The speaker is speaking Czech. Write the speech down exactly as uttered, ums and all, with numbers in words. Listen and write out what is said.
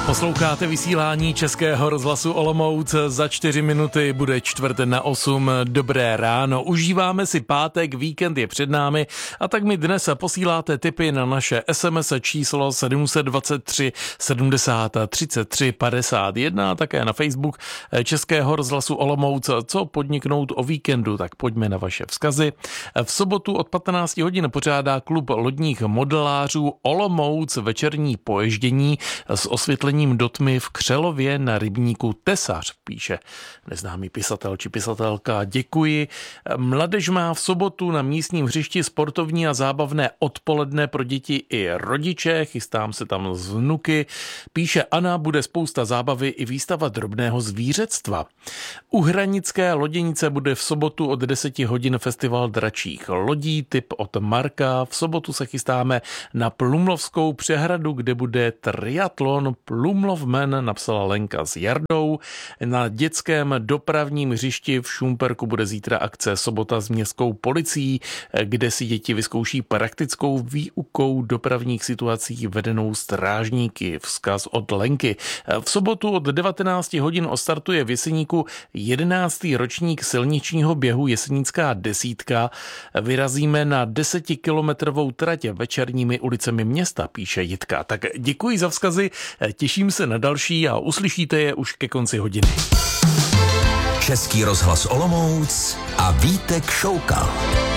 Posloucháte vysílání Českého rozhlasu Olomouc. Za čtyři minuty bude čtvrt na osm. Dobré ráno. Užíváme si pátek, víkend je před námi a tak mi dnes posíláte tipy na naše es em es číslo sedm dva tři sedmdesát třicet tři padesát jedna a také na Facebook Českého rozhlasu Olomouc. Co podniknout o víkendu, tak pojďme na vaše vzkazy. V sobotu od patnáct hodin pořádá klub lodních modelářů Olomouc večerní poježdění s osvětlením do tmy v Křelově na rybníku Tesař, píše neznámý pisatel či pisatelka. Děkuji. Mladež má v sobotu na místním hřišti sportovní a zábavné odpoledne pro děti i rodiče. Chystám se tam z vnuky. Píše Anna, bude spousta zábavy i výstava drobného zvířectva. U Hranické loděnice bude v sobotu od deseti hodin festival dračích lodí, tip od Marka. V sobotu se chystáme na Plumlovskou přehradu, kde bude triatlon Plumlovmen, napsala Lenka s Jardou. Na dětském dopravním hřišti v Šumperku bude zítra akce Sobota s městskou policií, kde si děti vyzkouší praktickou výukou dopravních situací vedenou strážníky. Vzkaz od Lenky. V sobotu od devatenácti hodin ostartuje v Jeseníku jedenáctý ročník silničního běhu Jesenická desítka. Vyrazíme na desetikilometrovou trať večerními ulicemi města, píše Jitka. Tak děkuji za vzkazy, těším se na další a uslyšíte je už ke konci hodiny. Český rozhlas Olomouc a Vítek Šoukal.